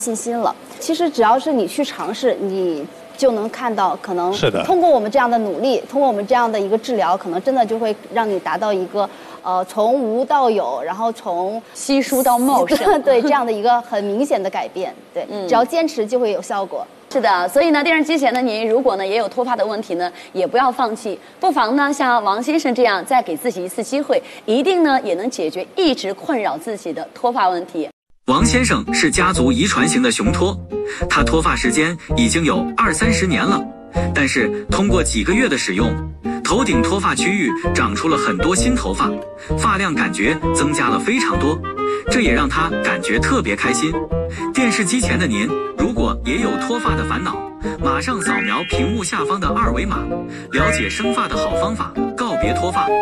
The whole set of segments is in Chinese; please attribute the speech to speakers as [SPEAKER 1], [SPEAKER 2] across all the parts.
[SPEAKER 1] 信心了。其实只要是你去尝试，你就能看到，可能
[SPEAKER 2] 是的，
[SPEAKER 1] 通过我们这样的努力，通过我们这样的一个治疗，可能真的就会让你达到一个从无到有，然后从
[SPEAKER 3] 稀疏到茂盛，
[SPEAKER 1] 对这样的一个很明显的改变。对，只要坚持就会有效果。
[SPEAKER 3] 是的，所以呢，电视机前的您，如果呢也有脱发的问题呢，也不要放弃，不妨呢像王先生这样，再给自己一次机会，一定呢也能解决一直困扰自己的脱发问题。
[SPEAKER 4] 王先生是家族遗传型的雄脱，他脱发时间已经有20-30年了，但是通过几个月的使用，头顶脱发区域长出了很多新头发，发量感觉增加了非常多，这也让他感觉特别开心。电视机前的您，如果也有脱发的烦恼，马上扫描屏幕下方的2维码，了解生发的好方法，告别脱发。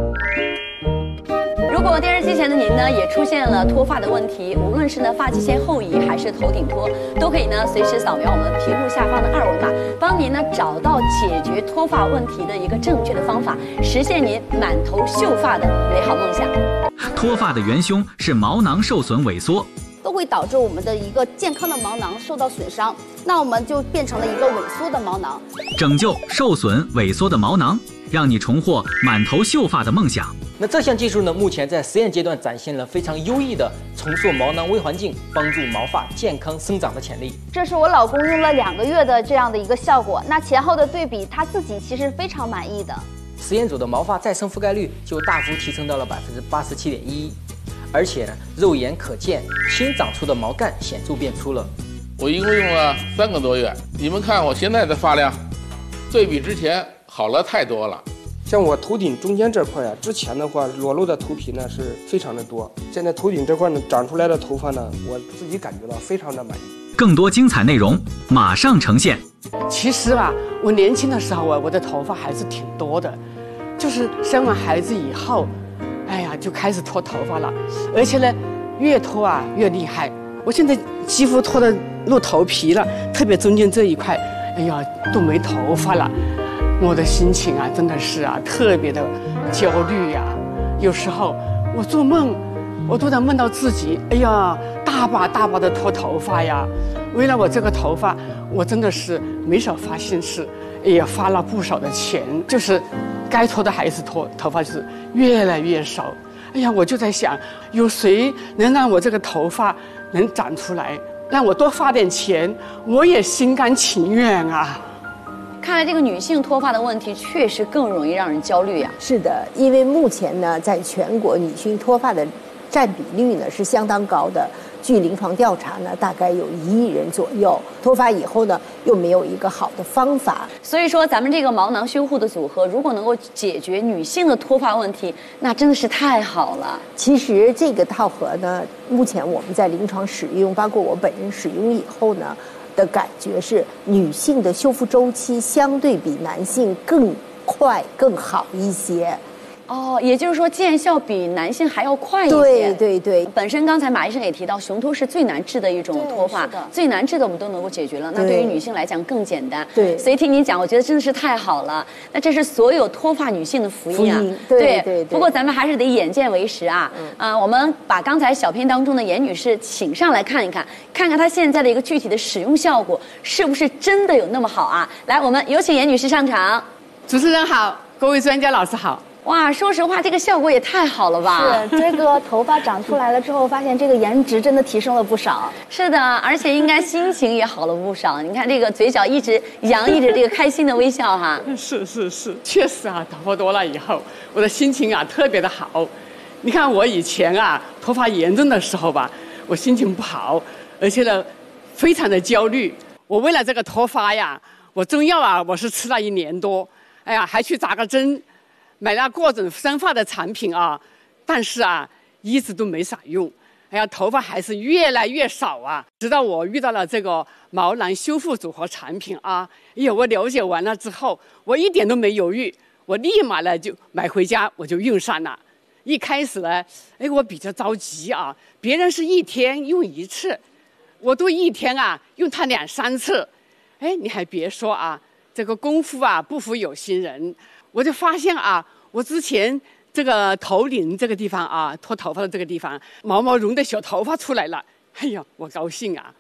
[SPEAKER 3] 如果电视机前的您呢也出现了脱发的问题，无论是呢发际线后移还是头顶脱，都可以呢随时扫描我们屏幕下方的2维码，帮您呢找到解决脱发问题的一个正确的方法，实现您满头秀发的美好梦想。
[SPEAKER 4] 脱发的元凶是毛囊受损萎缩，
[SPEAKER 1] 都会导致我们的一个健康的毛囊受到损伤，那我们就变成了一个萎缩的毛囊。
[SPEAKER 4] 拯救受损萎缩的毛囊，让你重获满头秀发的梦想。
[SPEAKER 5] 那这项技术呢，目前在实验阶段展现了非常优异的重塑毛囊微环境，帮助毛发健康生长的潜力。
[SPEAKER 1] 这是我老公用了2个月的这样的一个效果，那前后的对比，他自己其实非常满意的。
[SPEAKER 5] 实验组的毛发再生覆盖率就大幅提升到了87.11%，而且呢，肉眼可见新长出的毛干显著变粗了。
[SPEAKER 6] 我一共用了3个多月，你们看我现在的发量，对比之前好了太多了。
[SPEAKER 7] 像我头顶中间这块呀，之前的话裸露的头皮呢是非常的多，现在头顶这块呢长出来的头发呢，我自己感觉到非常的满意。
[SPEAKER 4] 更多精彩内容马上呈现。
[SPEAKER 8] 其实吧，我年轻的时候我的头发还是挺多的，就是生完孩子以后，哎呀就开始脱头发了，而且呢越脱啊越厉害。我现在几乎脱得露头皮了，特别中间这一块，哎呀都没头发了。我的心情啊，真的是啊，特别的焦虑呀。有时候我做梦，我都能梦到自己，哎呀，大把大把的脱头发呀。为了我这个头发，我真的是没少花心思，也花了不少的钱，就是该脱的还是脱，头发就是越来越少。哎呀，我就在想，有谁能让我这个头发能长出来，让我多花点钱，我也心甘情愿啊。
[SPEAKER 3] 看来这个女性脱发的问题确实更容易让人焦虑呀。
[SPEAKER 9] 是的，因为目前呢，在全国女性脱发的占比率呢是相当高的。据临床调查呢，大概有1亿人左右。脱发以后呢，又没有一个好的方法。
[SPEAKER 3] 所以说，咱们这个毛囊修护的组合，如果能够解决女性的脱发问题，那真的是太好了。
[SPEAKER 9] 其实这个套盒呢，目前我们在临床使用，包括我本人使用以后呢，的感觉是女性的修复周期相对比男性更快更好一些。
[SPEAKER 3] 哦，也就是说见效比男性还要快一些。
[SPEAKER 9] 对对对，
[SPEAKER 3] 本身刚才马医生也提到，雄脱是最难治的一种脱发，最难治的我们都能够解决了，那对于女性来讲更简单。
[SPEAKER 9] 对，
[SPEAKER 3] 所以听您讲，我觉得真的是太好了。那这是所有脱发女性的福音啊。
[SPEAKER 9] 对对。
[SPEAKER 3] 不过咱们还是得眼见为实啊。我们把刚才小片当中的严女士请上来看一看，看看她现在的一个具体的使用效果是不是真的有那么好啊？来，我们有请严女士上场。
[SPEAKER 8] 主持人好，各位专家老师好。
[SPEAKER 3] 哇，说实话，这个效果也太好了吧！
[SPEAKER 1] 是，这个头发长出来了之后，发现这个颜值真的提升了不少。
[SPEAKER 3] 是的，而且应该心情也好了不少。你看这个嘴角一直洋溢着这个开心的微笑哈。
[SPEAKER 8] 是，确实啊，头发多了以后，我的心情啊特别的好。你看我以前啊头发严重的时候吧，我心情不好，而且呢非常的焦虑。我为了这个脱发呀，我中药啊我是吃了1年多，哎呀还去扎个针。买了各种生发的产品啊，但是啊，一直都没啥用。哎呀，头发还是越来越少啊。直到我遇到了这个毛囊修复组合产品啊，哎呀，我了解完了之后，我一点都没犹豫，我立马呢就买回家，我就用上了。一开始呢，哎，我比较着急啊，别人是1天用1次，我都1天啊用它2、3次。哎，你还别说啊，这个功夫啊不负有心人。我就发现啊，我之前这个头顶这个地方啊，脱头发的这个地方，毛茸的小头发出来了。哎呀，我高兴啊！